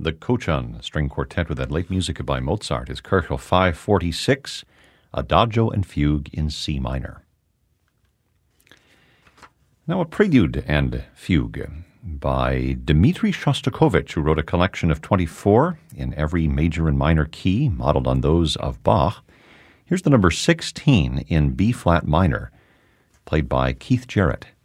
the Kochan String Quartet with that late music by Mozart, his Köchel 546, Adagio and Fugue in C minor. Now a prelude and fugue by Dmitri Shostakovich, who wrote a collection of 24 in every major and minor key, modeled on those of Bach. Here's the number 16 in B-flat minor, played by Keith Jarrett.